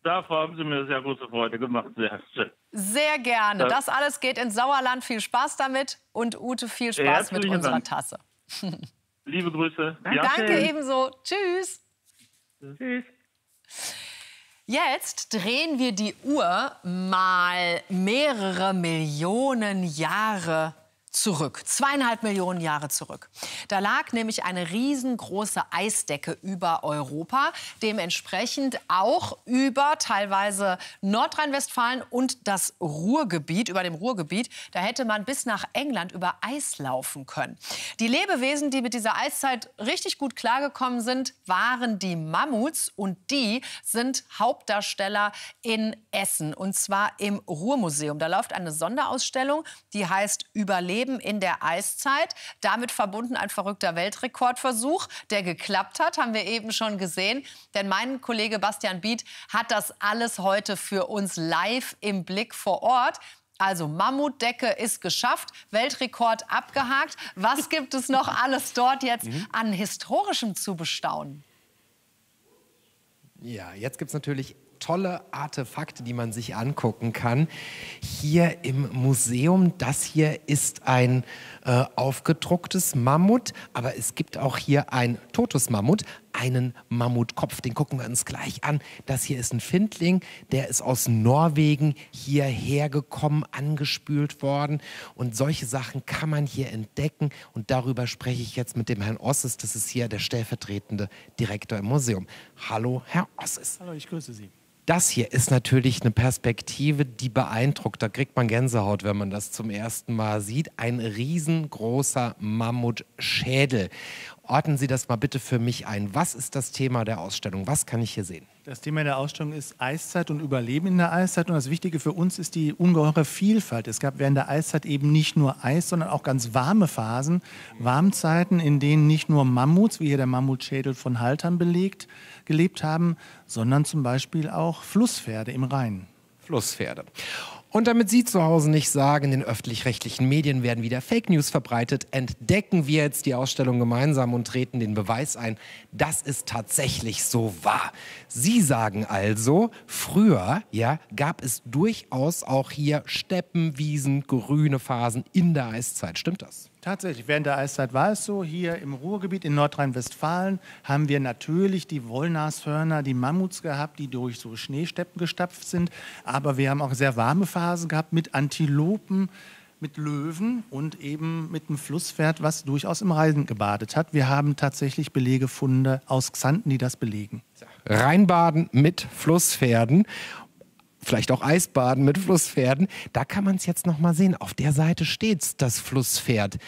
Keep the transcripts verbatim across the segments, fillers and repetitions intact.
Davor haben Sie mir sehr große Freude gemacht. Sehr schön. Sehr gerne. Ja. Das alles geht ins Sauerland. Viel Spaß damit. Und Ute, viel Spaß mit unserer Dank. Tasse. Liebe Grüße. Danke, Danke ebenso. Tschüss. Tschüss. Jetzt drehen wir die Uhr mal mehrere Millionen Jahre zurück. Zweieinhalb Millionen Jahre zurück. Da lag nämlich eine riesengroße Eisdecke über Europa, dementsprechend auch über teilweise Nordrhein-Westfalen und das Ruhrgebiet, über dem Ruhrgebiet. Da hätte man bis nach England über Eis laufen können. Die Lebewesen, die mit dieser Eiszeit richtig gut klargekommen sind, waren die Mammuts, und die sind Hauptdarsteller in Essen, und zwar im Ruhrmuseum. Da läuft eine Sonderausstellung, die heißt Überleben in der Eiszeit. Damit verbunden ein verrückter Weltrekordversuch, der geklappt hat, haben wir eben schon gesehen. Denn mein Kollege Bastian Biet hat das alles heute für uns live im Blick vor Ort. Also Mammutdecke ist geschafft, Weltrekord abgehakt. Was gibt es noch alles dort jetzt an Historischem zu bestaunen? Ja, jetzt gibt es natürlich tolle Artefakte, die man sich angucken kann. Hier im Museum, das hier ist ein äh, aufgedrucktes Mammut, aber es gibt auch hier ein totes Mammut, einen Mammutkopf, den gucken wir uns gleich an. Das hier ist ein Findling, der ist aus Norwegen hierher gekommen, angespült worden, und solche Sachen kann man hier entdecken, und darüber spreche ich jetzt mit dem Herrn Osses, das ist hier der stellvertretende Direktor im Museum. Hallo, Herr Osses. Hallo, ich grüße Sie. Das hier ist natürlich eine Perspektive, die beeindruckt. Da kriegt man Gänsehaut, wenn man das zum ersten Mal sieht. Ein riesengroßer Mammutschädel. Ordnen Sie das mal bitte für mich ein. Was ist das Thema der Ausstellung? Was kann ich hier sehen? Das Thema der Ausstellung ist Eiszeit und Überleben in der Eiszeit. Und das Wichtige für uns ist die ungeheure Vielfalt. Es gab während der Eiszeit eben nicht nur Eis, sondern auch ganz warme Phasen, Warmzeiten, in denen nicht nur Mammuts, wie hier der Mammutschädel von Haltern belegt, gelebt haben, sondern zum Beispiel auch Flusspferde im Rhein. Flusspferde. Und damit Sie zu Hause nicht sagen, in den öffentlich-rechtlichen Medien werden wieder Fake News verbreitet, entdecken wir jetzt die Ausstellung gemeinsam und treten den Beweis ein, dass es tatsächlich so war. Sie sagen also, früher ja, gab es durchaus auch hier Steppen, Wiesen, grüne Phasen in der Eiszeit. Stimmt das? Tatsächlich, während der Eiszeit war es so. Hier im Ruhrgebiet in Nordrhein-Westfalen haben wir natürlich die Wollnashörner, die Mammuts gehabt, die durch so Schneesteppen gestapft sind. Aber wir haben auch sehr warme Phasen gehabt mit Antilopen, mit Löwen und eben mit einem Flusspferd, was durchaus im Rhein gebadet hat. Wir haben tatsächlich Belegefunde aus Xanten, die das belegen. Rheinbaden mit Flusspferden. Vielleicht auch Eisbaden mit Flusspferden. Da kann man es jetzt noch mal sehen. Auf der Seite steht das Flusspferd.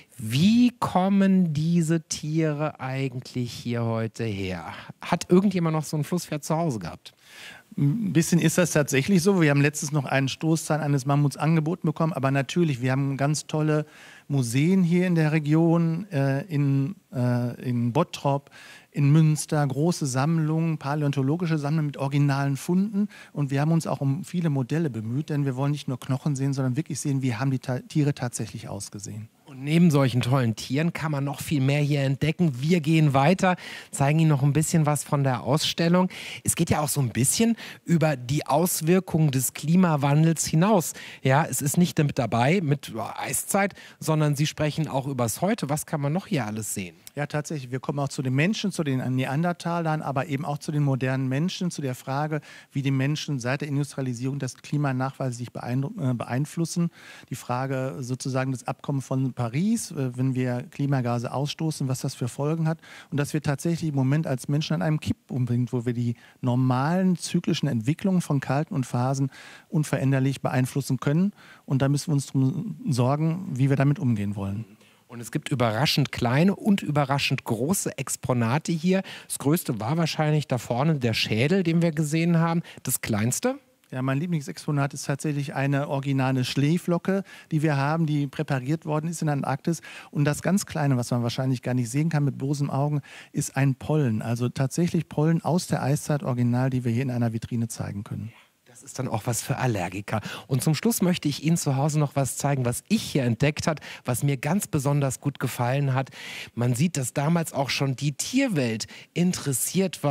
Wie kommen diese Tiere eigentlich hier heute her? Hat irgendjemand noch so ein Flusspferd zu Hause gehabt? Ein bisschen ist das tatsächlich so. Wir haben letztens noch einen Stoßzahn eines Mammuts angeboten bekommen. Aber natürlich, wir haben ganz tolle Museen hier in der Region, äh, in, äh, in Bottrop, in Münster, große Sammlungen, paläontologische Sammlungen mit originalen Funden. Und wir haben uns auch um viele Modelle bemüht, denn wir wollen nicht nur Knochen sehen, sondern wirklich sehen, wie haben die Ta- Tiere tatsächlich ausgesehen. Und neben solchen tollen Tieren kann man noch viel mehr hier entdecken. Wir gehen weiter, zeigen Ihnen noch ein bisschen was von der Ausstellung. Es geht ja auch so ein bisschen über die Auswirkungen des Klimawandels hinaus. Ja, es ist nicht mit dabei mit Eiszeit, sondern Sie sprechen auch übers Heute. Was kann man noch hier alles sehen? Ja, tatsächlich. Wir kommen auch zu den Menschen, zu den Neandertalern, aber eben auch zu den modernen Menschen, zu der Frage, wie die Menschen seit der Industrialisierung das Klima nachweislich beeinflussen. Die Frage sozusagen des Abkommens von Paris, wenn wir Klimagase ausstoßen, was das für Folgen hat. Und dass wir tatsächlich im Moment als Menschen an einem Kipppunkt sind, wo wir die normalen zyklischen Entwicklungen von Kalten und Phasen unveränderlich beeinflussen können. Und da müssen wir uns darum sorgen, wie wir damit umgehen wollen. Und es gibt überraschend kleine und überraschend große Exponate hier. Das größte war wahrscheinlich da vorne der Schädel, den wir gesehen haben. Das kleinste? Ja, mein Lieblingsexponat ist tatsächlich eine originale Schneeflocke, die wir haben, die präpariert worden ist in der Antarktis. Und das ganz Kleine, was man wahrscheinlich gar nicht sehen kann mit bloßem Augen, ist ein Pollen. Also tatsächlich Pollen aus der Eiszeit original, die wir hier in einer Vitrine zeigen können. Das ist dann auch was für Allergiker. Und zum Schluss möchte ich Ihnen zu Hause noch was zeigen, was ich hier entdeckt habe, was mir ganz besonders gut gefallen hat. Man sieht, dass damals auch schon die Tierwelt interessiert war.